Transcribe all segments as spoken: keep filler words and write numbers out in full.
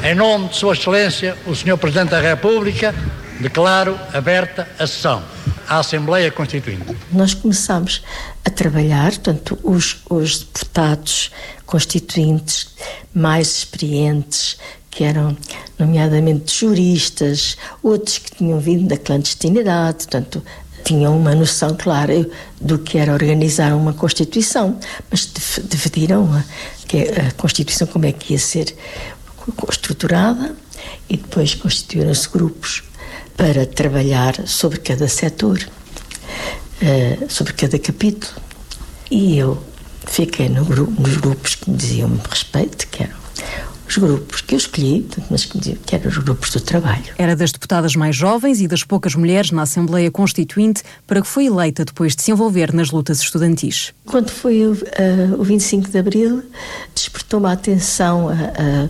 Em nome de Sua Excelência, o senhor Presidente da República, declaro aberta a sessão, a Assembleia Constituinte. Nós começámos a trabalhar, portanto, os, os deputados constituintes mais experientes, que eram nomeadamente juristas, outros que tinham vindo da clandestinidade, portanto, tinham uma noção clara do que era organizar uma Constituição, mas dividiram a, a Constituição como é que ia ser estruturada e depois constituíram-se grupos para trabalhar sobre cada setor, uh, sobre cada capítulo. E eu fiquei no grupo, nos grupos que me diziam respeito, que eram os grupos que eu escolhi, mas que me diziam que eram os grupos do trabalho. Era das deputadas mais jovens e das poucas mulheres na Assembleia Constituinte para que foi eleita depois de se envolver nas lutas estudantis. Quando foi uh, o vinte e cinco de Abril, despertou-me a atenção a, a,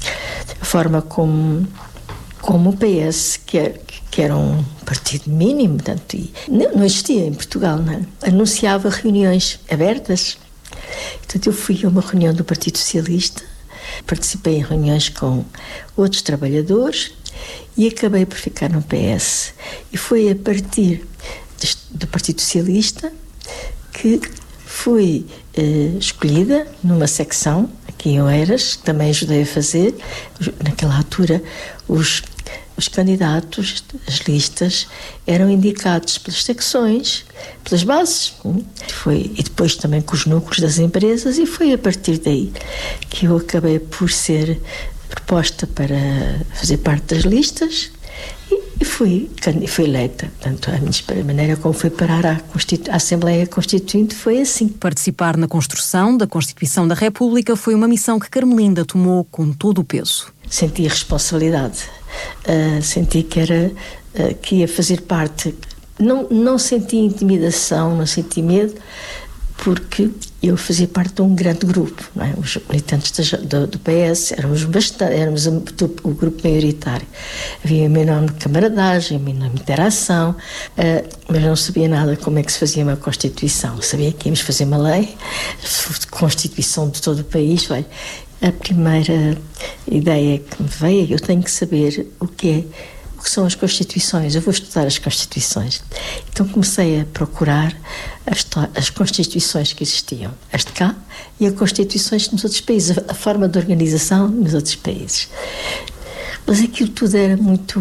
a forma como, como o P S, que é que era um partido mínimo, portanto, e não, não existia em Portugal, não, anunciava reuniões abertas. Portanto, eu fui a uma reunião do Partido Socialista, participei em reuniões com outros trabalhadores e acabei por ficar no P S. E foi a partir deste, do Partido Socialista que fui eh, escolhida numa secção, aqui em Oeiras, que também ajudei a fazer. Naquela altura, os Os candidatos, as listas, eram indicados pelas secções, pelas bases. Foi, e depois também com os núcleos das empresas, e foi a partir daí que eu acabei por ser proposta para fazer parte das listas e, e fui, fui eleita. Portanto, a, minha, a maneira como fui parar à, Constitu- à Assembleia Constituinte foi assim. Participar na construção da Constituição da República foi uma missão que Carmelinda tomou com todo o peso. Senti a responsabilidade. Uh, senti que era uh, que ia fazer parte. Não, não senti intimidação, não senti medo, porque eu fazia parte de um grande grupo, não é? Os militantes do, do P S éramos bastante, éramos o, o grupo maioritário. Havia uma enorme camaradagem, uma enorme interação, uh, mas não sabia nada como é que se fazia uma Constituição. Sabia que íamos fazer uma lei, Constituição de todo o país. Olha, a primeira ideia que me veio, eu tenho que saber o que é, o que são as Constituições. Eu vou estudar as Constituições. Então comecei a procurar as, as Constituições que existiam, as de cá, e as Constituições nos outros países, a forma de organização nos outros países. Mas aquilo tudo era muito,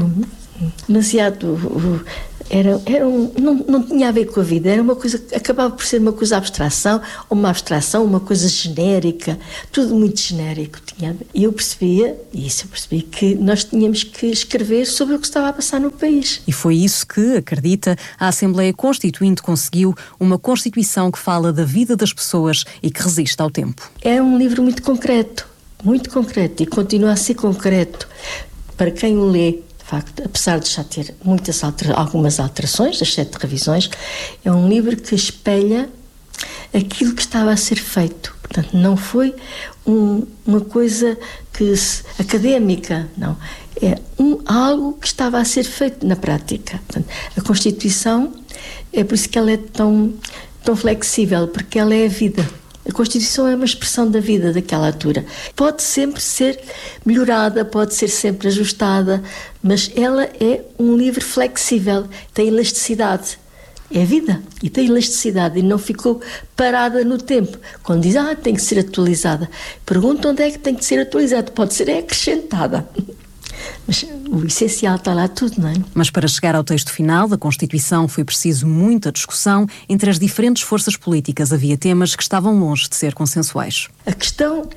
demasiado... Era, era um, não, não tinha a ver com a vida, era uma coisa, acabava por ser uma coisa abstração, uma abstração, uma coisa genérica, tudo muito genérico. E eu percebia, e isso eu percebi, que nós tínhamos que escrever sobre o que estava a passar no país. E foi isso que, acredita, a Assembleia Constituinte conseguiu, uma Constituição que fala da vida das pessoas e que resiste ao tempo. É um livro muito concreto, muito concreto, e continua a ser concreto para quem o lê. De facto, apesar de já ter muitas altera- algumas alterações, das sete revisões, é um livro que espelha aquilo que estava a ser feito. Portanto, não foi um, uma coisa que se, académica, não. É um, algo que estava a ser feito na prática. Portanto, a Constituição, é por isso que ela é tão, tão flexível, porque ela é a vida. A Constituição é uma expressão da vida daquela altura. Pode sempre ser melhorada, pode ser sempre ajustada, mas ela é um livro flexível, tem elasticidade. É a vida e tem elasticidade e não ficou parada no tempo. Quando diz, ah, tem que ser atualizada, pergunta onde é que tem que ser atualizada. Pode ser é acrescentada. Mas o essencial está lá tudo, não é? Mas para chegar ao texto final da Constituição foi preciso muita discussão entre as diferentes forças políticas. Havia temas que estavam longe de ser consensuais. A questão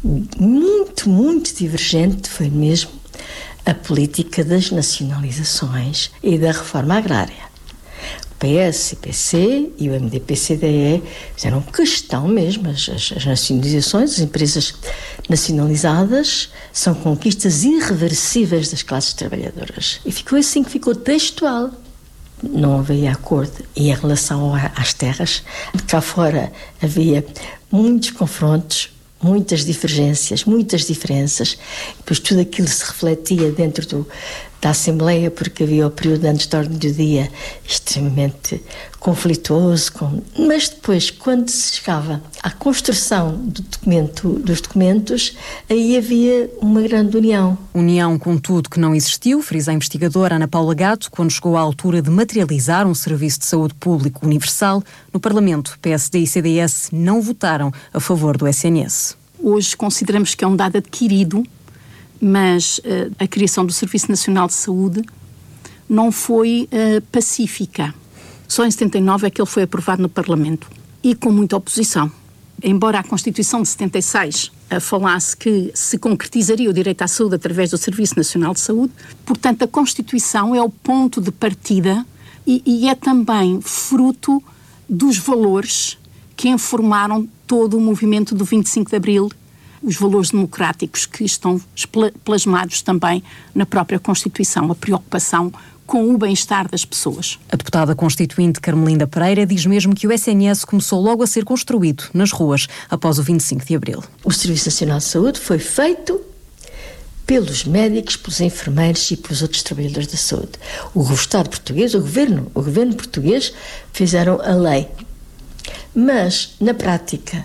muito, muito divergente foi mesmo a política das nacionalizações e da reforma agrária. O P S, o P C e o M D P C D E fizeram questão mesmo, as, as, as nacionalizações, as empresas nacionalizadas são conquistas irreversíveis das classes trabalhadoras. E ficou assim que ficou textual. Não havia acordo. E em relação às terras, cá fora havia muitos confrontos, muitas divergências, muitas diferenças. Depois tudo aquilo se refletia dentro do, da Assembleia, porque havia o período antes da ordem do dia extremamente conflituoso, com... mas depois, quando se chegava à construção do documento, dos documentos, aí havia uma grande união. União, contudo, que não existiu, frisa a investigadora Ana Paula Gato, quando chegou à altura de materializar um serviço de saúde público universal. No Parlamento, P S D e C D S não votaram a favor do S N S. Hoje consideramos que é um dado adquirido, mas uh, a criação do Serviço Nacional de Saúde não foi uh, pacífica. Só em setenta e nove é que ele foi aprovado no Parlamento, e com muita oposição. Embora a Constituição de setenta e seis uh, falasse que se concretizaria o direito à saúde através do Serviço Nacional de Saúde, portanto a Constituição é o ponto de partida e, e é também fruto dos valores que informaram todo o movimento do vinte e cinco de Abril, os valores democráticos que estão plasmados também na própria Constituição, a preocupação com o bem-estar das pessoas. A deputada constituinte Carmelinda Pereira diz mesmo que o S N S começou logo a ser construído nas ruas após o vinte e cinco de Abril. O Serviço Nacional de Saúde foi feito pelos médicos, pelos enfermeiros e pelos outros trabalhadores da saúde. O Estado português, o governo, o governo português fizeram a lei. Mas, na prática,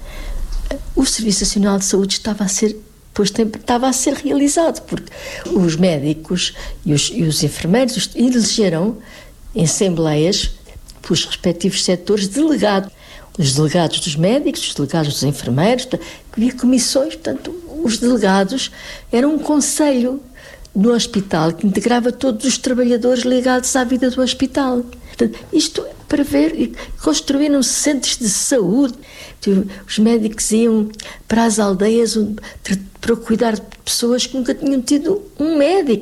o Serviço Nacional de Saúde estava a ser, pois, estava a ser realizado, porque os médicos e os, e os enfermeiros elegeram em assembleias, pelos respectivos setores, delegados. Os delegados dos médicos, os delegados dos enfermeiros, havia comissões, portanto, os delegados eram um conselho no hospital que integrava todos os trabalhadores ligados à vida do hospital. Portanto, isto para ver, construíram-se centros de saúde, os médicos iam para as aldeias para cuidar de pessoas que nunca tinham tido um médico,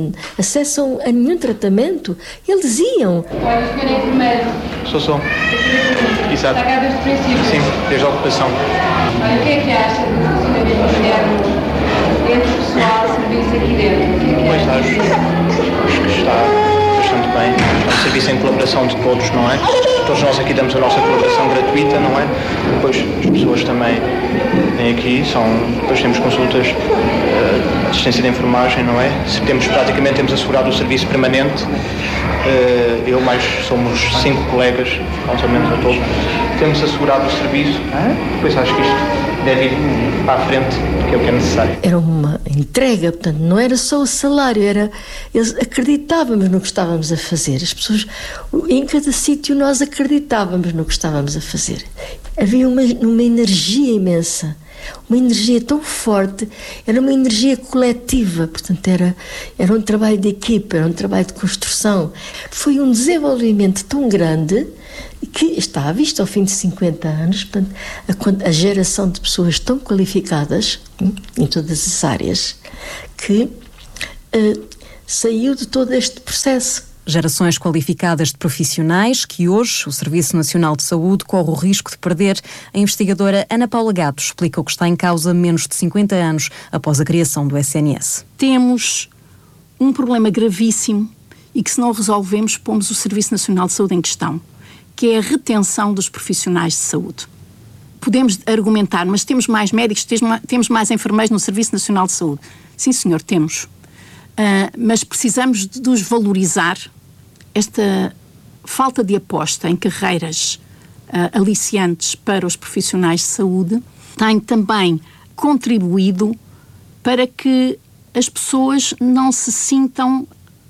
acesso a nenhum tratamento, eles iam. Olha, o senhor é enfermeiro? Sou, sou. Exato. Está cá desde o princípio? Sim, desde a ocupação. Olha, o que é que acha do funcionamento interno dentro do pessoal de serviço aqui dentro? Pois acho, acho que está bastante bem. É um serviço em colaboração de todos, não é? Todos nós aqui damos a nossa colaboração gratuita, não é? Depois as pessoas também vêm aqui, são, depois temos consultas, uh, assistência de enfermagem, não é? Se temos, praticamente temos assegurado o serviço permanente. Uh, eu mais somos cinco colegas, mais ou menos a todos, temos assegurado o serviço. Depois acho que isto deve ir para a frente, que é o que é necessário. Era uma entrega, portanto, não era só o salário, era, eles acreditávamos no que estávamos a fazer. As pessoas, em cada sítio nós acreditávamos no que estávamos a fazer. Havia uma, uma energia imensa, uma energia tão forte, era uma energia coletiva, portanto era, era um trabalho de equipa, era um trabalho de construção. Foi um desenvolvimento tão grande que está à vista ao fim de cinquenta anos, portanto, a, a geração de pessoas tão qualificadas em todas as áreas que uh, saiu de todo este processo. Gerações qualificadas de profissionais que hoje o Serviço Nacional de Saúde corre o risco de perder. A investigadora Ana Paula Gato explica o que está em causa menos de cinquenta anos após a criação do S N S. Temos um problema gravíssimo e que, se não resolvemos, pomos o Serviço Nacional de Saúde em questão, que é a retenção dos profissionais de saúde. Podemos argumentar, mas temos mais médicos, temos mais enfermeiros no Serviço Nacional de Saúde. Sim, senhor, temos. Uh, mas precisamos de os valorizar. Esta falta de aposta em carreiras uh, aliciantes para os profissionais de saúde tem também contribuído para que as pessoas não se sintam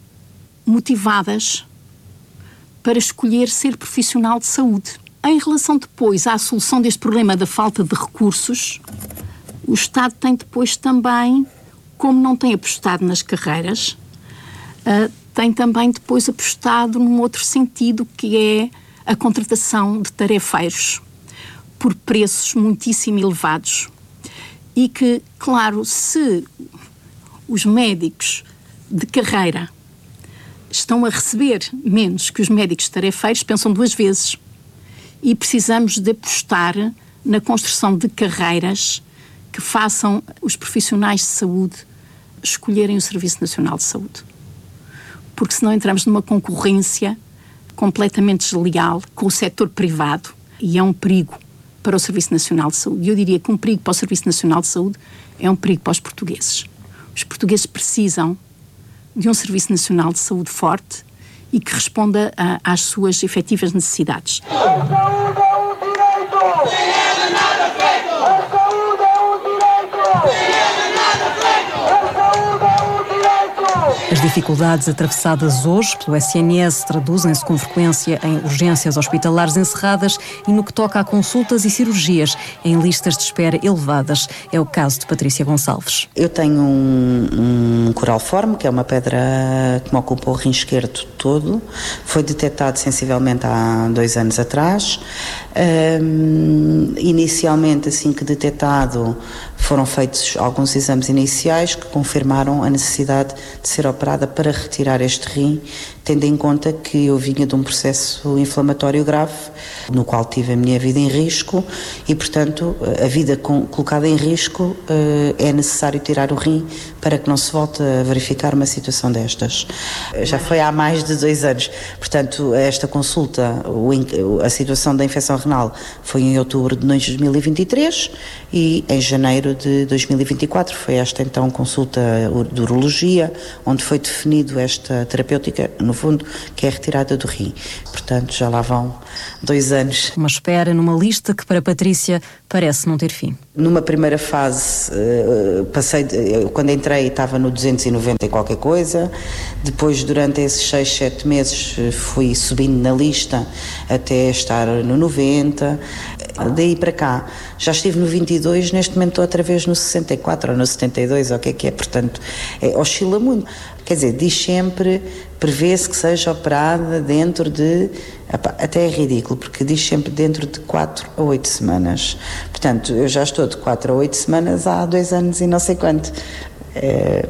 motivadas para escolher ser profissional de saúde. Em relação depois à solução deste problema da falta de recursos, o Estado tem depois também, como não tem apostado nas carreiras, uh, tem também depois apostado num outro sentido, que é a contratação de tarefeiros por preços muitíssimo elevados. E que, claro, se os médicos de carreira estão a receber menos que os médicos tarefeiros, pensam duas vezes. E precisamos de apostar na construção de carreiras que façam os profissionais de saúde escolherem o Serviço Nacional de Saúde. Porque senão entramos numa concorrência completamente desleal com o setor privado e é um perigo para o Serviço Nacional de Saúde. E eu diria que um perigo para o Serviço Nacional de Saúde é um perigo para os portugueses. Os portugueses precisam de um Serviço Nacional de Saúde forte e que responda a, às suas efetivas necessidades. A saúde é um direito! Sem ela nada feito! A saúde é um direito! Sem ela nada feito! A saúde é um direito! As dificuldades atravessadas hoje pelo S N S traduzem-se com frequência em urgências hospitalares encerradas e no que toca a consultas e cirurgias em listas de espera elevadas. É o caso de Patrícia Gonçalves. Eu tenho um, um coralforme, que é uma pedra que me ocupa o rim esquerdo todo. Foi detectado sensivelmente há dois anos atrás. Um, inicialmente, assim que detectado, foram feitos alguns exames iniciais que confirmaram a necessidade de ser operada para retirar este rim, tendo em conta que eu vinha de um processo inflamatório grave, no qual tive a minha vida em risco e, portanto, a vida com, colocada em risco, uh, é necessário tirar o rim para que não se volte a verificar uma situação destas. Já foi há mais de dois anos, portanto, esta consulta, o, a situação da infecção renal foi em outubro de dois mil e vinte e três e em janeiro de dois mil e vinte e quatro foi esta então consulta de urologia, onde foi definido esta terapêutica, no fundo, que é a retirada do rim. Portanto, já lá vão dois anos. Uma espera numa lista que para Patrícia parece não ter fim. Numa primeira fase, passei, quando entrei estava no duzentos e noventa e qualquer coisa, depois durante esses seis, sete meses fui subindo na lista até estar no noventa, daí para cá já estive no vinte e dois, neste momento estou outra vez no sessenta e quatro ou no setenta e dois, ou o que é que é, portanto é, oscila muito. Quer dizer, diz sempre, prevê-se que seja operada dentro de, até é ridículo, porque diz sempre dentro de quatro a oito semanas. Portanto, eu já estou de quatro a oito semanas há dois anos e não sei quanto. É,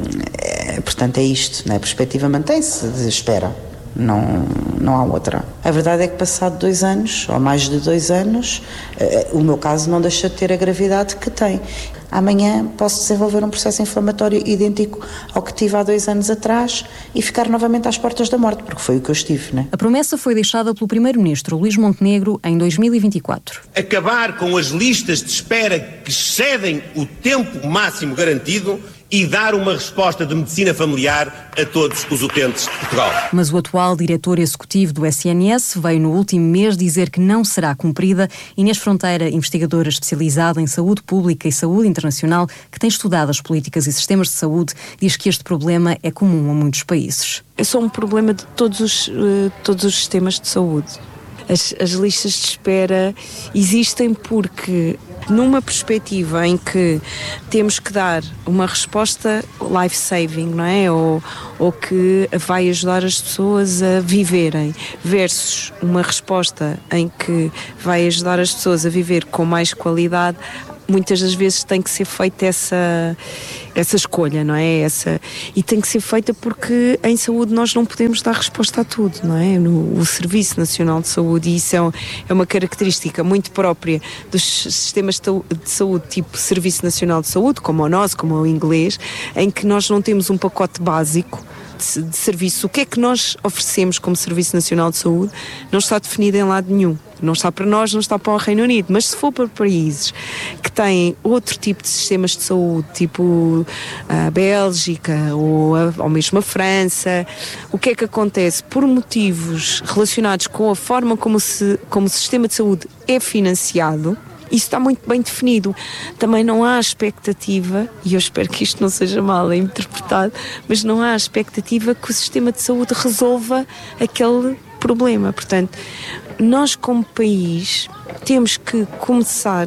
é, portanto, é isto, né? A perspectiva mantém-se de espera. Não, não há outra. A verdade é que passado dois anos, ou mais de dois anos, o meu caso não deixa de ter a gravidade que tem. Amanhã posso desenvolver um processo inflamatório idêntico ao que tive há dois anos atrás e ficar novamente às portas da morte, porque foi o que eu estive, né? A promessa foi deixada pelo primeiro-ministro Luís Montenegro em dois mil e vinte e quatro. Acabar com as listas de espera que excedem o tempo máximo garantido e dar uma resposta de medicina familiar a todos os utentes de Portugal. Mas o atual diretor executivo do S N S veio no último mês dizer que não será cumprida. Inês Fronteira, investigadora especializada em saúde pública e saúde internacional, que tem estudado as políticas e sistemas de saúde, diz que este problema é comum a muitos países. É só um problema de todos os, uh, todos os sistemas de saúde. As, as listas de espera existem porque, numa perspectiva em que temos que dar uma resposta life-saving, não é? Ou, ou que vai ajudar as pessoas a viverem, versus uma resposta em que vai ajudar as pessoas a viver com mais qualidade, muitas das vezes tem que ser feita essa, essa escolha, não é? Essa, e tem que ser feita porque em saúde nós não podemos dar resposta a tudo, não é? No o Serviço Nacional de Saúde, e isso é, um, é uma característica muito própria dos sistemas de saúde tipo Serviço Nacional de Saúde, como o nosso, como o inglês, em que nós não temos um pacote básico de, de serviço. O que é que nós oferecemos como Serviço Nacional de Saúde não está definido em lado nenhum. Não está para nós, não está para o Reino Unido, mas se for para países que têm outro tipo de sistemas de saúde, tipo a Bélgica ou, a, ou mesmo a França, o que é que acontece? Por motivos relacionados com a forma como, se, como o sistema de saúde é financiado, isso está muito bem definido. Também não há expectativa, e eu espero que isto não seja mal interpretado, mas não há expectativa que o sistema de saúde resolva aquele problema. Portanto, nós como país temos que começar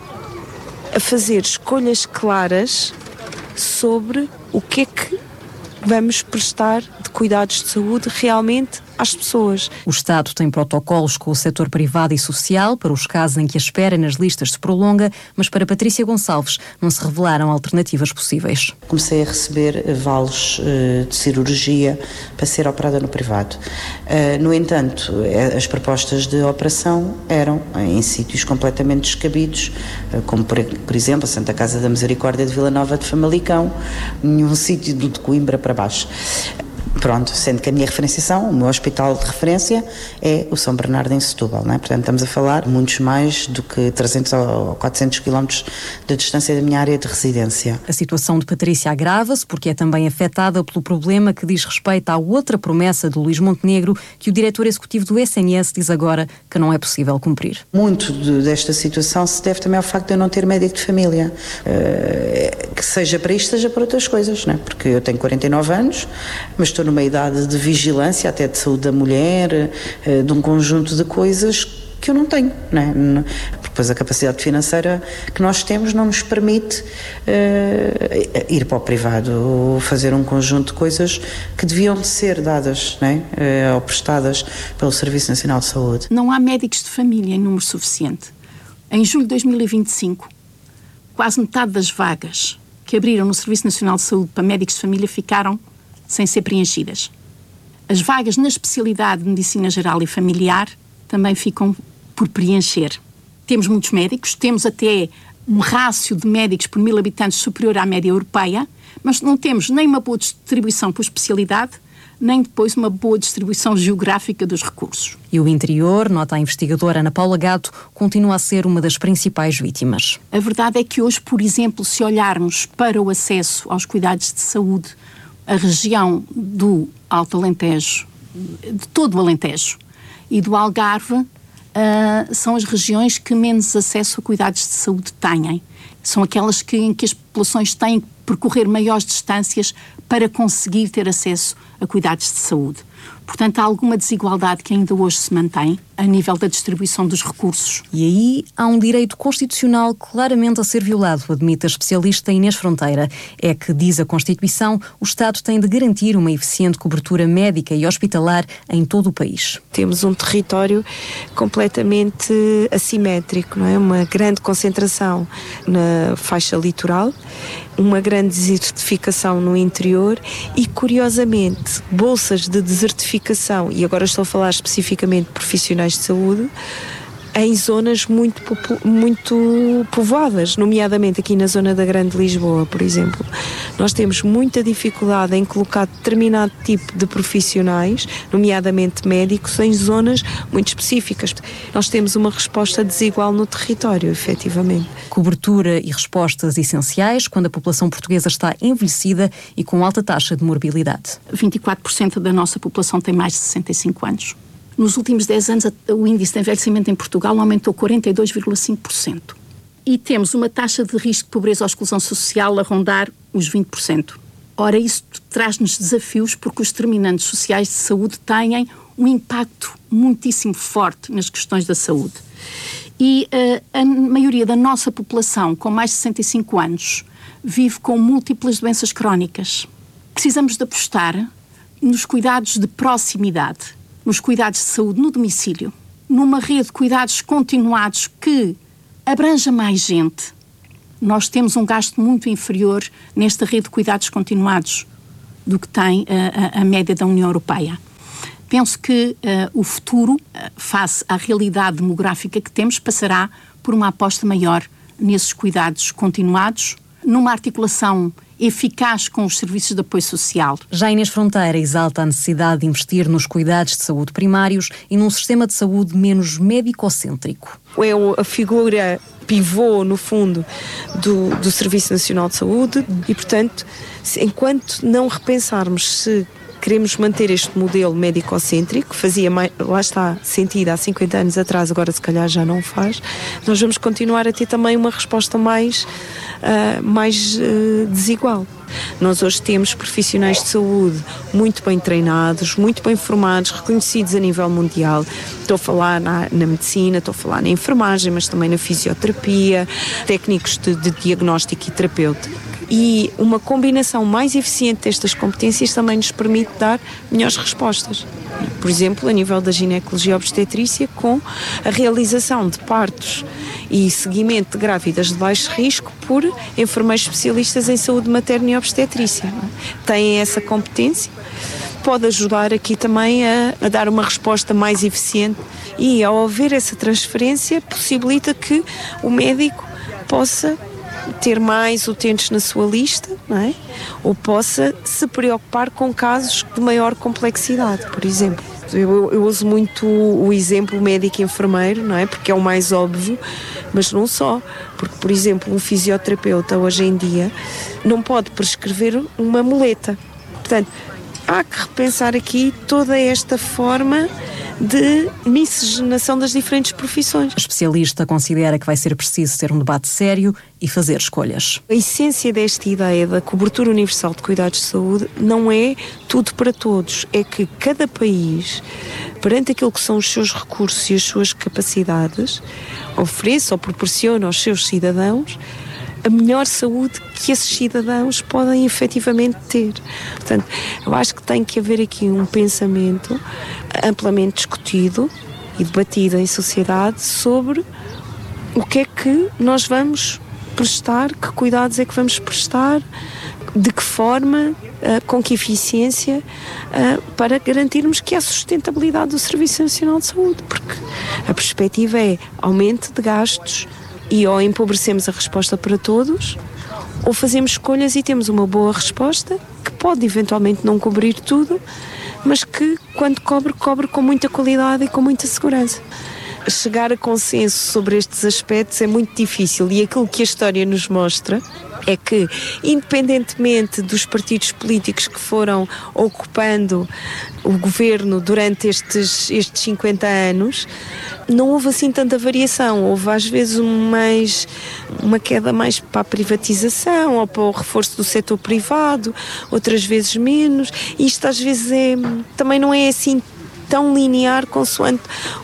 a fazer escolhas claras sobre o que é que vamos prestar de cuidados de saúde realmente às pessoas. O Estado tem protocolos com o setor privado e social para os casos em que a espera nas listas se prolonga, mas para Patrícia Gonçalves não se revelaram alternativas possíveis. Comecei a receber vales uh, de cirurgia para ser operada no privado. Uh, no entanto, as propostas de operação eram em sítios completamente descabidos, uh, como por, por exemplo a Santa Casa da Misericórdia de Vila Nova de Famalicão, nenhum sítio de Coimbra para baixo. Pronto, sendo que a minha referenciação, o meu hospital de referência é o São Bernardo em Setúbal, não é? Portanto, estamos a falar muitos mais do que trezentos ou quatrocentos quilómetros de distância da minha área de residência. A situação de Patrícia agrava-se porque é também afetada pelo problema que diz respeito à outra promessa de Luís Montenegro, que o diretor executivo do S N S diz agora que não é possível cumprir. Muito de, desta situação se deve também ao facto de eu não ter médico de família. Uh, que seja para isto, seja para outras coisas, não é? Porque eu tenho quarenta e nove anos, mas estou numa idade de vigilância, até de saúde da mulher, uh, de um conjunto de coisas que eu não tenho, não é? Porque depois a capacidade financeira que nós temos não nos permite uh, ir para o privado ou fazer um conjunto de coisas que deviam de ser dadas, não é? Uh, ou prestadas pelo Serviço Nacional de Saúde. Não há médicos de família em número suficiente. Em julho de dois mil e vinte e cinco, quase metade das vagas que abriram no Serviço Nacional de Saúde para médicos de família ficaram sem ser preenchidas. As vagas na especialidade de Medicina Geral e Familiar também ficam por preencher. Temos muitos médicos, temos até um rácio de médicos por mil habitantes superior à média europeia, mas não temos nem uma boa distribuição por especialidade, nem depois uma boa distribuição geográfica dos recursos. E o interior, nota a investigadora Ana Paula Gato, continua a ser uma das principais vítimas. A verdade é que hoje, por exemplo, se olharmos para o acesso aos cuidados de saúde, a região do Alto Alentejo, de todo o Alentejo e do Algarve, uh, são as regiões que menos acesso a cuidados de saúde têm. São aquelas que, em que as populações têm que percorrer maiores distâncias para conseguir ter acesso a cuidados de saúde. Portanto, há alguma desigualdade que ainda hoje se mantém a nível da distribuição dos recursos. E aí há um direito constitucional claramente a ser violado, admite a especialista Inês Fronteira. É que, diz a Constituição, o Estado tem de garantir uma eficiente cobertura médica e hospitalar em todo o país. Temos um território completamente assimétrico, não é? Uma grande concentração na faixa litoral, uma grande desertificação no interior e, curiosamente, bolsas de desertificação, e agora estou a falar especificamente de profissionais de saúde, em zonas muito, muito povoadas, nomeadamente aqui na zona da Grande Lisboa, por exemplo. Nós temos muita dificuldade em colocar determinado tipo de profissionais, nomeadamente médicos, em zonas muito específicas. Nós temos uma resposta desigual no território, efetivamente. Cobertura e respostas essenciais quando a população portuguesa está envelhecida e com alta taxa de morbilidade. vinte e quatro por cento da nossa população tem mais de sessenta e cinco anos. Nos últimos dez anos, o índice de envelhecimento em Portugal aumentou quarenta e dois vírgula cinco por cento. E temos uma taxa de risco de pobreza ou exclusão social a rondar os vinte por cento. Ora, isso traz-nos desafios porque os determinantes sociais de saúde têm um impacto muitíssimo forte nas questões da saúde. E uh, a maioria da nossa população, com mais de sessenta e cinco anos, vive com múltiplas doenças crónicas. Precisamos de apostar nos cuidados de proximidade, nos cuidados de saúde no domicílio, numa rede de cuidados continuados que abranja mais gente. Nós temos um gasto muito inferior nesta rede de cuidados continuados do que tem a, a, a média da União Europeia. Penso que uh, o futuro, uh, face à realidade demográfica que temos, passará por uma aposta maior nesses cuidados continuados, numa articulação eficaz com os serviços de apoio social. Já Inês Fronteira exalta a necessidade de investir nos cuidados de saúde primários e num sistema de saúde menos médico-cêntrico. É a figura pivô, no fundo, do, do Serviço Nacional de Saúde e, portanto, se, enquanto não repensarmos se queremos manter este modelo médico-cêntrico, que fazia, mais, lá está, sentido há cinquenta anos atrás, agora se calhar já não faz, nós vamos continuar a ter também uma resposta mais, uh, mais uh, desigual. Nós hoje temos profissionais de saúde muito bem treinados, muito bem formados, reconhecidos a nível mundial. Estou a falar na, na medicina, estou a falar na enfermagem, mas também na fisioterapia, técnicos de, de diagnóstico e terapêutico. E uma combinação mais eficiente destas competências também nos permite dar melhores respostas. Por exemplo, a nível da ginecologia e obstetrícia, com a realização de partos e seguimento de grávidas de baixo risco por enfermeiros especialistas em saúde materna e obstetrícia. Têm essa competência, pode ajudar aqui também a, a dar uma resposta mais eficiente e, ao haver essa transferência, possibilita que o médico possa ter mais utentes na sua lista, não é? Ou possa se preocupar com casos de maior complexidade, por exemplo. Eu, eu uso muito o exemplo médico-enfermeiro, não é? Porque é o mais óbvio, mas não só. Porque, por exemplo, um fisioterapeuta hoje em dia não pode prescrever uma muleta. Portanto, há que repensar aqui toda esta forma de miscigenação das diferentes profissões. A especialista considera que vai ser preciso ter um debate sério e fazer escolhas. A essência desta ideia da cobertura universal de cuidados de saúde não é tudo para todos, é que cada país, perante aquilo que são os seus recursos e as suas capacidades, ofereça ou proporciona aos seus cidadãos a melhor saúde que esses cidadãos podem efetivamente ter. Portanto, eu acho que tem que haver aqui um pensamento amplamente discutido e debatido em sociedade sobre o que é que nós vamos prestar, que cuidados é que vamos prestar, de que forma, com que eficiência, para garantirmos que há sustentabilidade do Serviço Nacional de Saúde, porque a perspectiva é aumento de gastos e ou empobrecemos a resposta para todos, ou fazemos escolhas e temos uma boa resposta, que pode eventualmente não cobrir tudo, mas que, quando cobre, cobre com muita qualidade e com muita segurança. Chegar a consenso sobre estes aspectos é muito difícil, e aquilo que a história nos mostra é que, independentemente dos partidos políticos que foram ocupando o governo durante estes, estes cinquenta anos, não houve assim tanta variação. Houve às vezes um mais, uma queda mais para a privatização ou para o reforço do setor privado, outras vezes menos. Isto às vezes é, também não é assim tão linear consoante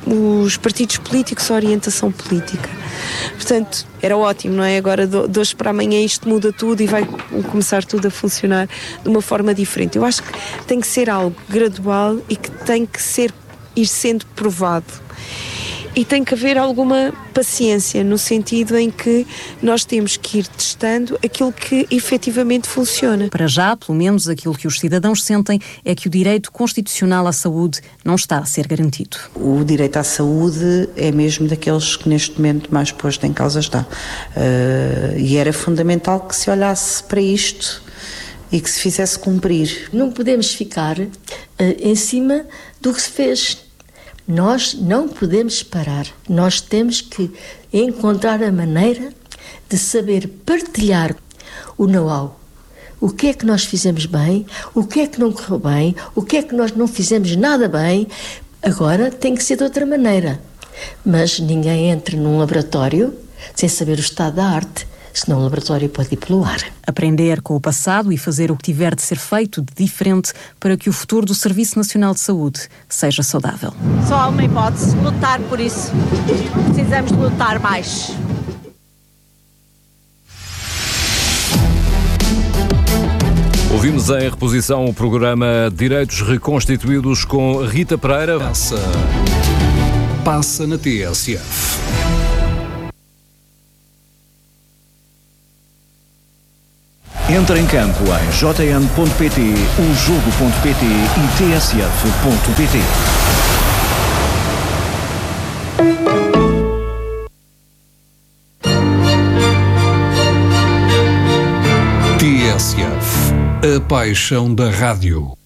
os partidos políticos ou a orientação política. Portanto, era ótimo, não é? Agora de hoje para amanhã isto muda tudo e vai começar tudo a funcionar de uma forma diferente. Eu acho que tem que ser algo gradual e que tem que ser, ir sendo provado. E tem que haver alguma paciência, no sentido em que nós temos que ir testando aquilo que efetivamente funciona. Para já, pelo menos, aquilo que os cidadãos sentem é que o direito constitucional à saúde não está a ser garantido. O direito à saúde é mesmo daqueles que neste momento mais posto em causa está. Uh, e era fundamental que se olhasse para isto e que se fizesse cumprir. Não podemos ficar uh, em cima do que se fez. Nós não podemos parar, nós temos que encontrar a maneira de saber partilhar o know-how. O que é que nós fizemos bem, o que é que não correu bem, o que é que nós não fizemos nada bem. Agora tem que ser de outra maneira. Mas ninguém entra num laboratório sem saber o estado da arte, senão o laboratório pode ir pelo ar. Aprender com o passado e fazer o que tiver de ser feito de diferente para que o futuro do Serviço Nacional de Saúde seja saudável. Só há uma hipótese, lutar por isso. Precisamos de lutar mais. Ouvimos em reposição o programa Direitos Reconstituídos com Rita Pereira. Passa, passa na T S F. Entra em campo em j n ponto p t, o jogo ponto p t e t s f ponto p t. T S F, a paixão da rádio.